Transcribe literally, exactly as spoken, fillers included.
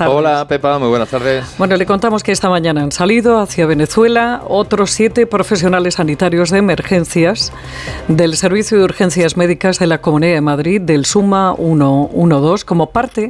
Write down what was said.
tardes. Hola, Pepa, muy buenas tardes. Bueno, le contamos que esta mañana han salido hacia Venezuela otros siete profesionales sanitarios de emergencias del Servicio de Urgencias Médicas de la Comunidad de Madrid, del SUMA ciento doce, como parte